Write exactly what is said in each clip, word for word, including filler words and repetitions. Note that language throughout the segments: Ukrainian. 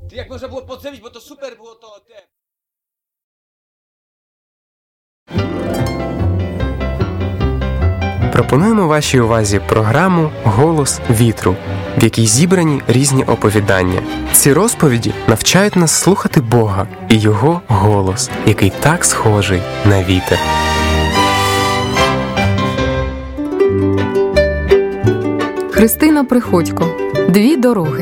Як можна було подзавіть, бо то супер було то те. Пропонуємо вашій увазі програму «Голос вітру», в якій зібрані різні оповідання. Ці розповіді навчають нас слухати Бога і Його голос, який так схожий на вітер. Христина Приходько. Дві дороги.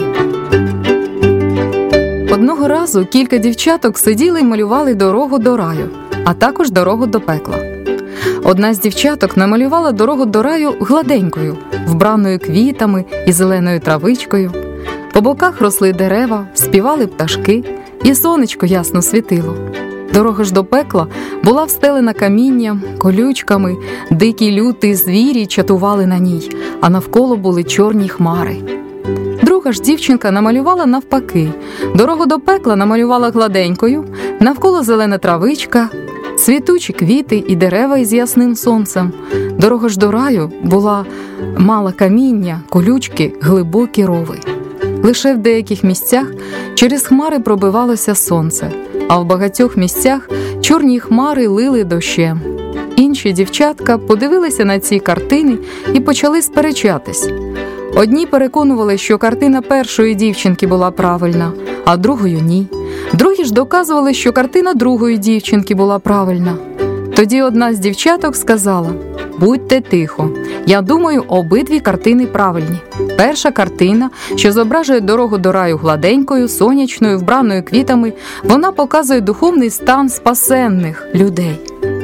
Одного разу кілька дівчаток сиділи й малювали дорогу до раю, а також дорогу до пекла. Одна з дівчаток намалювала дорогу до раю гладенькою, вбраною квітами і зеленою травичкою. По боках росли дерева, співали пташки, і сонечко ясно світило. Дорога ж до пекла була встелена камінням, колючками, дикі люті звірі чатували на ній, а навколо були чорні хмари. Друга ж дівчинка намалювала навпаки. Дорогу до пекла намалювала гладенькою, навколо зелена травичка, цвітучі квіти і дерева із ясним сонцем. Дорога ж до раю була мала каміння, колючки, глибокі рови. Лише в деяких місцях через хмари пробивалося сонце, а в багатьох місцях чорні хмари лили дощем. Інші дівчатка подивилися на ці картини і почали сперечатись. Одні переконували, що картина першої дівчинки була правильна, а другою – ні. Другі ж доказували, що картина другої дівчинки була правильна. Тоді одна з дівчаток сказала: «Будьте тихо, я думаю, обидві картини правильні. Перша картина, що зображує дорогу до раю гладенькою, сонячною, вбраною квітами, вона показує духовний стан спасенних людей.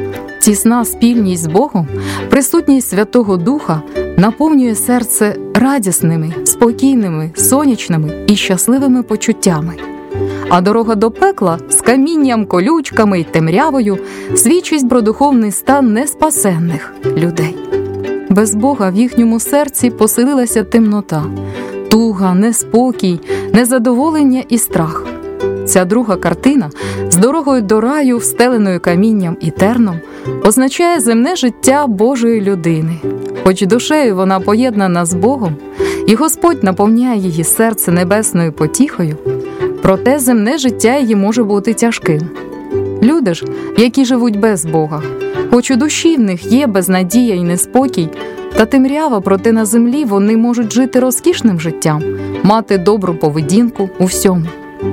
Тісна спільність з Богом, присутність Святого Духа наповнює серце радісними, спокійними, сонячними і щасливими почуттями. А дорога до пекла з камінням, колючками й темрявою свідчить про духовний стан неспасенних людей. Без Бога в їхньому серці поселилася темнота, туга, неспокій, незадоволення і страх. Ця друга картина з дорогою до раю, встеленою камінням і терном, означає земне життя Божої людини. Хоч душею вона поєднана з Богом, і Господь наповняє її серце небесною потіхою, проте земне життя її може бути тяжким. Люди ж, які живуть без Бога, хоч у душі в них є безнадія і неспокій, та темрява, проте на землі вони можуть жити розкішним життям, мати добру поведінку у всьому.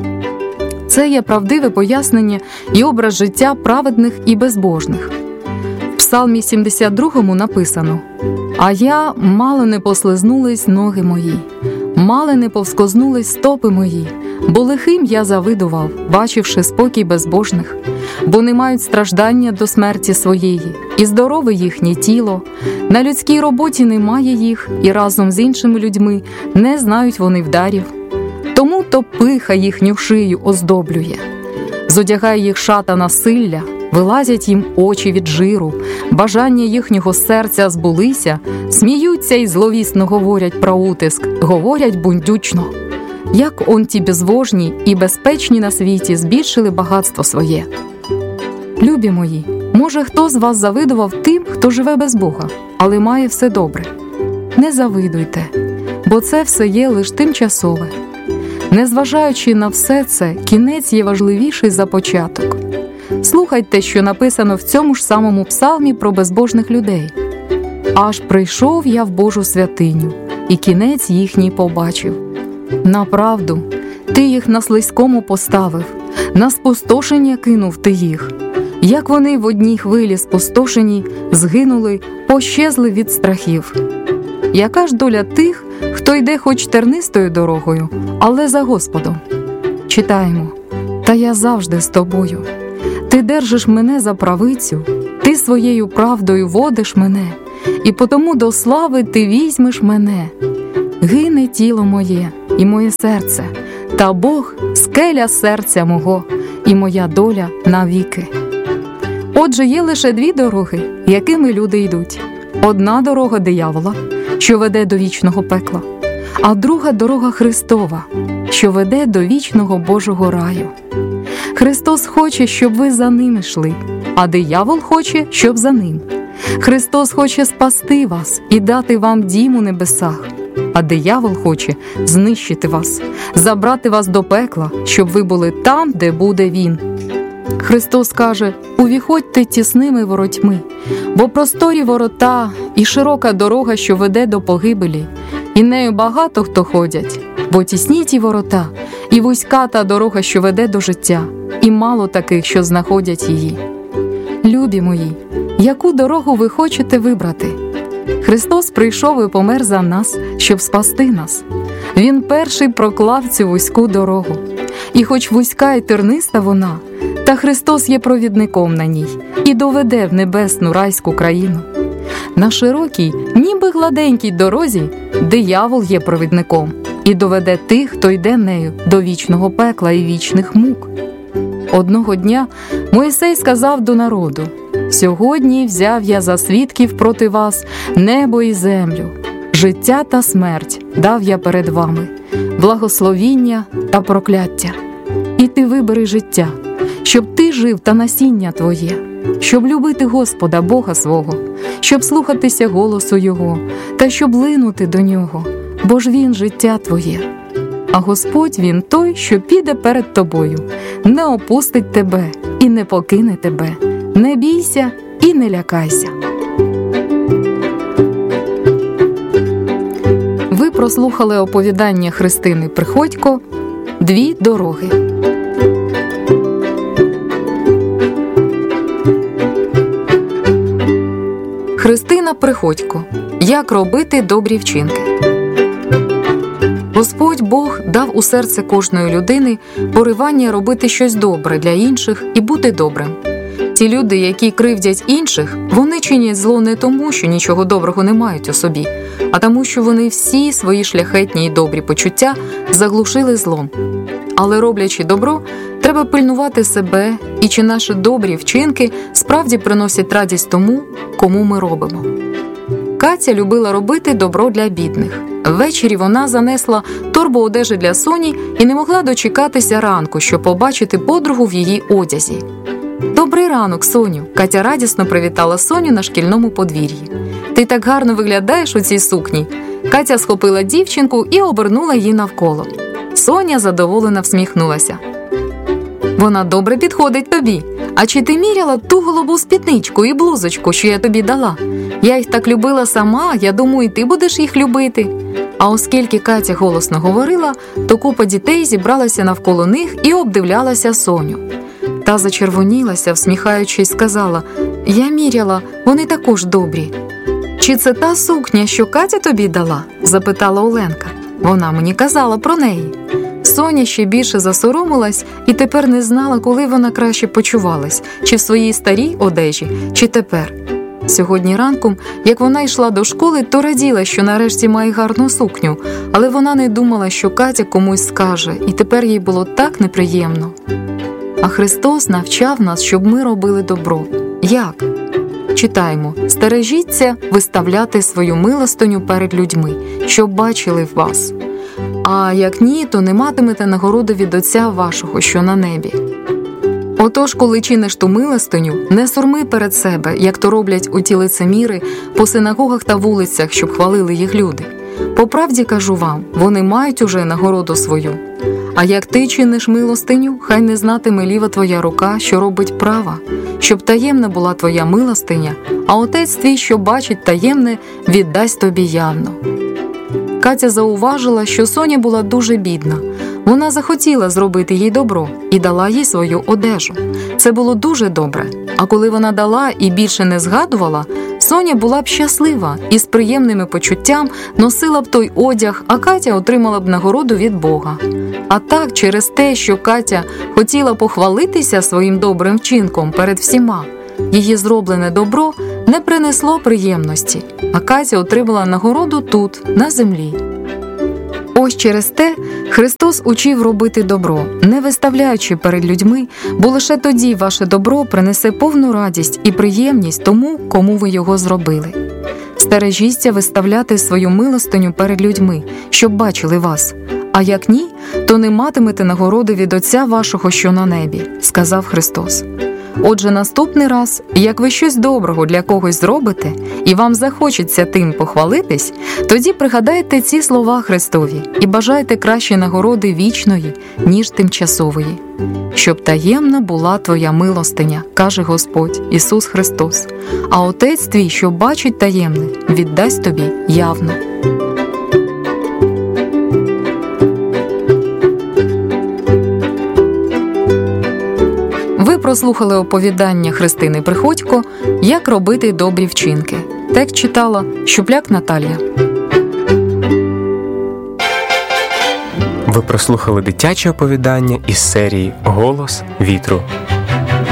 Це є правдиве пояснення і образ життя праведних і безбожних. В Псалмі сімдесят другому написано: «А я мало не послизнулись ноги мої, мало не повскознулись стопи мої, бо лихим я завидував, бачивши спокій безбожних, бо не мають страждання до смерті своєї, і здорове їхнє тіло, на людській роботі немає їх, і разом з іншими людьми не знають вони вдарів. Тому то пиха їхню шию оздоблює, зодягає їх шата насилля, вилазять їм очі від жиру, бажання їхнього серця збулися, сміються і зловісно говорять про утиск, говорять бундючно. Як он ті безбожні і безпечні на світі збільшили багатство своє». Любі мої, може хто з вас завидував тим, хто живе без Бога, але має все добре? Не завидуйте, бо це все є лише тимчасове. Незважаючи на все це, кінець є важливіший за початок. Слухайте, що написано в цьому ж самому псалмі про безбожних людей. «Аж прийшов я в Божу святиню, і кінець їхній побачив. Направду, ти їх на слизькому поставив, на спустошення кинув ти їх. Як вони в одній хвилі спустошені, згинули, пощезли від страхів. Яка ж доля тих, хто йде хоч тернистою дорогою, але за Господом?» Читаємо: «Та я завжди з тобою. Ти держиш мене за правицю, ти своєю правдою водиш мене, і потому до слави ти візьмеш мене. Гине тіло моє і моє серце, та Бог – скеля серця мого, і моя доля навіки». Отже, є лише дві дороги, якими люди йдуть. Одна дорога диявола, що веде до вічного пекла, а друга дорога Христова, що веде до вічного Божого раю. Христос хоче, щоб ви за ним йшли, а диявол хоче, щоб за ним. Христос хоче спасти вас і дати вам дім у небесах. а диявол хоче знищити вас, забрати вас до пекла, щоб ви були там, де буде Він. Христос каже: «Увіходьте тісними воротьми, бо просторі ворота і широка дорога, що веде до погибелі, і нею багато хто ходять, бо тісні ті ворота, і вузька та дорога, що веде до життя, і мало таких, що знаходять її». Любі мої, яку дорогу ви хочете вибрати? Христос прийшов і помер за нас, щоб спасти нас. Він перший проклав цю вузьку дорогу. І хоч вузька і терниста вона, та Христос є провідником на ній і доведе в небесну райську країну. На широкій, ніби гладенькій дорозі диявол є провідником і доведе тих, хто йде нею, до вічного пекла і вічних мук. Одного дня Мойсей сказав до народу: «Сьогодні взяв я за свідків проти вас небо і землю, життя та смерть дав я перед вами, благословіння та прокляття. І ти вибери життя, щоб ти жив та насіння твоє, щоб любити Господа Бога свого, щоб слухатися голосу Його та щоб линути до Нього, бо ж Він життя твоє. А Господь Він той, що піде перед тобою, не опустить тебе і не покине тебе. Не бійся і не лякайся». Ви прослухали оповідання Христини Приходько «Дві дороги». Христина Приходько. Як робити добрі вчинки. Господь Бог дав у серце кожної людини поривання робити щось добре для інших і бути добрим. Ті люди, які кривдять інших, вони чинять зло не тому, що нічого доброго не мають у собі, а тому, що вони всі свої шляхетні і добрі почуття заглушили злом. Але роблячи добро, треба пильнувати себе, і чи наші добрі вчинки справді приносять радість тому, кому ми робимо. Катя любила робити добро для бідних. Ввечері вона занесла торбу одежі для Соні і не могла дочекатися ранку, щоб побачити подругу в її одязі. «Добрий ранок, Соню!» Катя радісно привітала Соню на шкільному подвір'ї. «Ти так гарно виглядаєш у цій сукні!» Катя схопила дівчинку і обернула її навколо. Соня задоволено всміхнулася. «Вона добре підходить тобі. А чи ти міряла ту голубу спідничку і блузочку, що я тобі дала? Я їх так любила сама, я думаю, і ти будеш їх любити». А оскільки Катя голосно говорила, то купа дітей зібралася навколо них і обдивлялася Соню. Та зачервонілася, всміхаючись, сказала: «Я міряла, вони також добрі». «Чи це та сукня, що Катя тобі дала?» – запитала Оленка. «Вона мені казала про неї». Соня ще більше засоромилась і тепер не знала, коли вона краще почувалась – чи в своїй старій одежі, чи тепер. Сьогодні ранком, як вона йшла до школи, то раділа, що нарешті має гарну сукню, але вона не думала, що Катя комусь скаже, і тепер їй було так неприємно. А Христос навчав нас, щоб ми робили добро. Як? Читаємо: «Стережіться виставляти свою милостиню перед людьми, щоб бачили в вас. А як ні, то не матимете нагороди від Отця вашого, що на небі». Отож, коли чиниш ту милостиню, не сурми перед себе, як то роблять у ті лицеміри по синагогах та вулицях, щоб хвалили їх люди. По правді кажу вам, вони мають уже нагороду свою. А як ти чиниш милостиню, хай не знатиме ліва твоя рука, що робить права, щоб таємна була твоя милостиня, а Отець твій, що бачить таємне, віддасть тобі явно. Катя зауважила, що Соня була дуже бідна. Вона захотіла зробити їй добро і дала їй свою одежу. Це було дуже добре. А коли вона дала і більше не згадувала, Соня була б щаслива і з приємними почуттям носила б той одяг, а Катя отримала б нагороду від Бога. А так, через те, що Катя хотіла похвалитися своїм добрим вчинком перед всіма, її зроблене добро не принесло приємності, а Катя отримала нагороду тут, на землі. Ось через те Христос учив робити добро, не виставляючи перед людьми, бо лише тоді ваше добро принесе повну радість і приємність тому, кому ви його зробили. Стережіться виставляти свою милостиню перед людьми, щоб бачили вас. А як ні, то не матимете нагороди від Отця вашого, що на небі, сказав Христос. Отже, наступний раз, як ви щось доброго для когось зробите, і вам захочеться тим похвалитись, тоді пригадайте ці слова Христові і бажайте кращі нагороди вічної, ніж тимчасової. Щоб таємна була твоя милостиня, каже Господь Ісус Христос, а Отець твій, що бачить таємне, віддасть тобі явно. Ви прослухали оповідання Христини Приходько «Як робити добрі вчинки». Текст читала Щупляк Наталія. Ви прослухали дитяче оповідання із серії «Голос вітру».